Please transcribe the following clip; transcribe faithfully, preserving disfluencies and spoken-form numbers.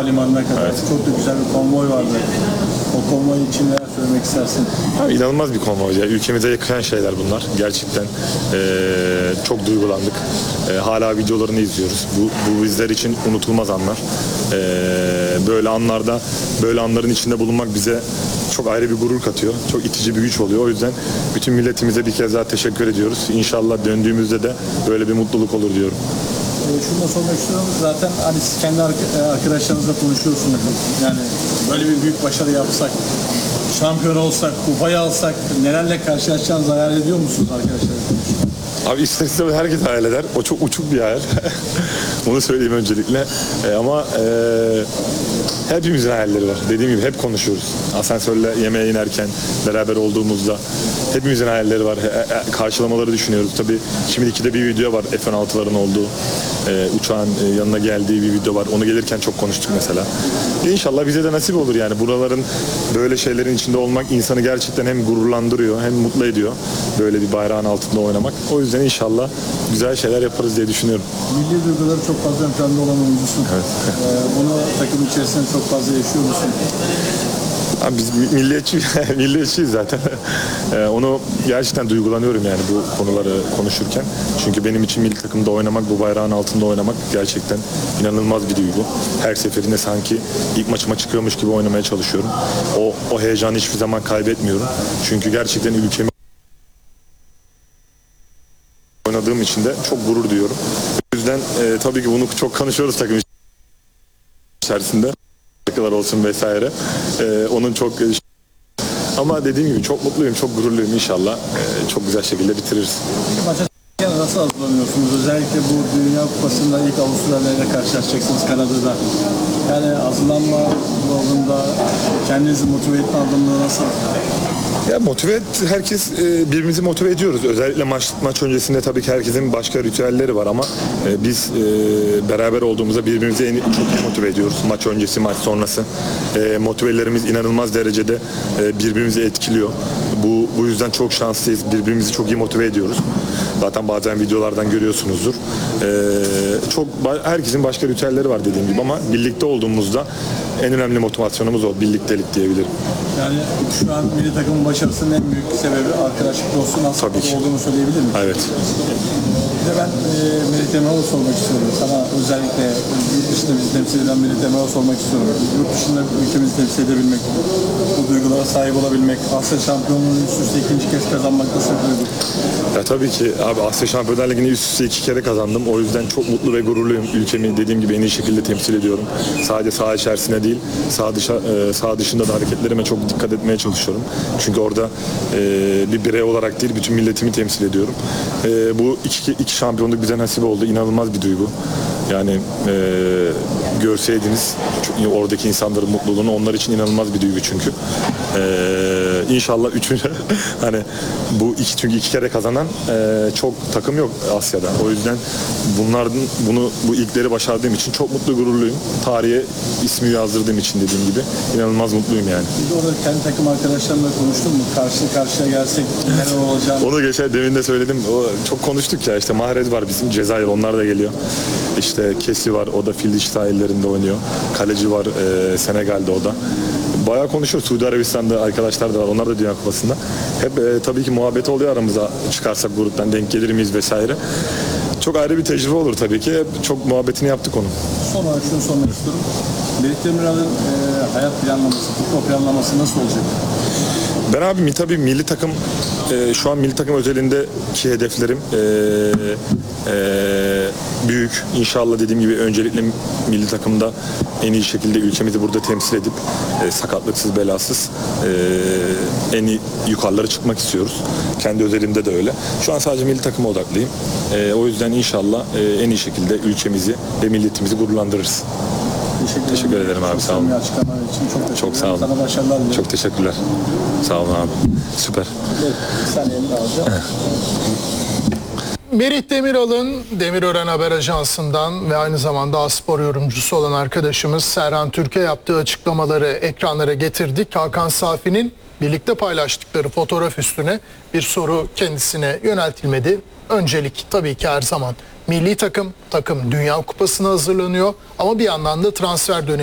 havalimanına kadar. Evet. Çok da güzel bir konvoy vardı. O konvoy için neler söylemek istersin? Abi inanılmaz bir konvoy ya. Ülkemize yakışan şeyler bunlar. Gerçekten e, çok duygulandık. E, hala videolarını izliyoruz. Bu, bu bizler için unutulmaz anlar. E, böyle anlarda, böyle anların içinde bulunmak bize çok ayrı bir gurur katıyor. Çok itici bir güç oluyor. O yüzden bütün milletimize bir kez daha teşekkür ediyoruz. İnşallah döndüğümüzde de böyle bir mutluluk olur diyorum. Şunu da sormak istiyorum. Zaten hani siz kendi arkadaşlarınızla konuşuyorsunuz. Yani böyle bir büyük başarı yapsak, şampiyon olsak, kupayı alsak nelerle karşılaşacağınızı hayal ediyor musunuz arkadaşlar? Abi ister istemez herkes hayal eder. O çok uçuk bir hayal. Onu söyleyeyim öncelikle. E, ama e, hepimizin hayalleri var. Dediğim gibi hep konuşuyoruz. Asansörle yemeğe inerken beraber olduğumuzda hepimizin hayalleri var. E, e, karşılamaları düşünüyoruz. Tabii şimdi ikide bir video var F on altıların olduğu. E, uçağın e, yanına geldiği bir video var. Onu gelirken çok konuştuk mesela. E, İnşallah bize de nasip olur yani. Buraların böyle şeylerin içinde olmak insanı gerçekten hem gururlandırıyor hem mutlu ediyor. Böyle bir bayrağın altında oynamak. O yüzden inşallah güzel şeyler yaparız diye düşünüyorum. Milli duyguları çok fazla ön planda olan oyuncusun. Evet. Ee, bunu takım içerisinde çok fazla yaşıyor musun? Abi biz milliyetçi, milliyetçiyiz zaten. Ee, onu gerçekten duygulanıyorum yani bu konuları konuşurken. Çünkü benim için milli takımda oynamak, bu bayrağın altında oynamak gerçekten inanılmaz bir duygu. Her seferinde sanki ilk maçıma çıkıyormuş gibi oynamaya çalışıyorum. O, o heyecanı hiçbir zaman kaybetmiyorum. Çünkü gerçekten ülkemi oynadığım için de çok gurur duyuyorum. O yüzden e, tabii ki bunu çok konuşuyoruz takım içerisinde. Şarkılar olsun vesaire. Ee, onun çok ama dediğim gibi çok mutluyum, çok gururluyum inşallah. Ee, çok güzel şekilde bitiririz. Maça nasıl hazırlanıyorsunuz? Özellikle bu Dünya Kupası'nda ilk Avustralya ile karşılaşacaksınız Kanada'da. Yani hazırlanma yolunda kendinizi motive etme adımları nasıl? Ya motive et, herkes e, birbirimizi motive ediyoruz. Özellikle maç maç öncesinde tabii ki herkesin başka ritüelleri var ama e, biz e, beraber olduğumuzda birbirimizi en, çok iyi motive ediyoruz. Maç öncesi, maç sonrası. E, motivelerimiz inanılmaz derecede e, birbirimizi etkiliyor. Bu bu yüzden çok şanslıyız. Birbirimizi çok iyi motive ediyoruz. Zaten bazen videolardan görüyorsunuzdur. E, çok herkesin başka ritüelleri var dediğim gibi ama birlikte olduğumuzda en önemli motivasyonumuz o. Birliktelik diyebilirim. Yani şu an milli takımın başarısının en büyük sebebi arkadaşlık dostluğun aslında olduğunu söyleyebilir miyim? Evet. Bir de ben e, Melih Demirel'e sormak istiyorum. Sana özellikle yurt dışında bizi temsil eden Melih Demirel'e sormak istiyorum. Yurt dışında ülkemizi temsil edebilmek, bu duygulara sahip olabilmek, Asya Şampiyonluğu'nu üst üste ikinci kez kazanmak nasıl bir duygu? Ya tabii ki abi Asya Şampiyonlar Ligi'ni üst üste iki kere kazandım. O yüzden çok mutlu ve gururluyum. Ülkemi dediğim gibi en iyi şekilde temsil ediyorum. Sadece saha içerisinde değil, saha, dışa, e, saha dışında da hareketlerime çok dikkat etmeye çalışıyorum. Çünkü orada e, bir birey olarak değil, bütün milletimi temsil ediyorum. E, bu iki, iki şampiyonluk bize nasip oldu. İnanılmaz bir duygu. Yani e, görseydiniz çünkü oradaki insanların mutluluğunu, onlar için inanılmaz bir duygu çünkü. E, inşallah üçüncü hani bu iki çünkü iki kere kazanan e, çok takım yok Asya'da. O yüzden bunların bunu bu ilkleri başardığım için çok mutlu, gururluyum. Tarihe ismi yazdırdığım için dediğim gibi inanılmaz mutluyum yani. Bir de orada kendi takım arkadaşlarımla konuştun mu? Karşı karşıya gelsek neler olacağını? Onu geçen demin de söyledim. O, çok konuştuk ya işte Mahrez var bizim Cezayir, onlar da geliyor. İşte Kesi var, o da Fildiş sahillerinde oynuyor. Kaleci var e, Senegal'de o da. Bayağı konuşuyoruz. Suudi Arabistan'da arkadaşlar da var. Onlar da Dünya Kupası'nda. Hep e, tabii ki muhabbet oluyor aramıza. Çıkarsak gruptan denk gelir miyiz vesaire. Çok ayrı bir tecrübe olur tabii ki. Hep çok muhabbetini yaptık onun. Son olarak şunu sormak istiyorum. Melih Demirel'in e, hayat planlaması, futbol planlaması nasıl olacak? Ben abi tabii milli takım e, şu an milli takım özelindeki hedeflerim e, e, büyük. İnşallah dediğim gibi öncelikle milli takımda en iyi şekilde ülkemizi burada temsil edip e, sakatlıksız belasız e, en iyi yukarılara çıkmak istiyoruz. Kendi özelimde de öyle. Şu an sadece milli takıma odaklıyım. E, o yüzden inşallah e, en iyi şekilde ülkemizi ve milletimizi gururlandırırız. Teşekkür, teşekkür ederim abi, sağ olun. Için çok teşekkür çok sağ olun. Sana başarılar diliyorum. Çok teşekkürler. Sağ olun abi. Süper. Evet, bir saniye alacağım. Melih Demirel'in Demirören Haber Ajansı'ndan ve aynı zamanda A-Spor yorumcusu olan arkadaşımız Serhan Türk'e yaptığı açıklamaları ekranlara getirdik. Hakan Safi'nin birlikte paylaştıkları fotoğraf üstüne bir soru kendisine yöneltilmedi. Öncelik tabii ki her zaman milli takım, takım Dünya Kupası'na hazırlanıyor ama bir yandan da transfer dönemi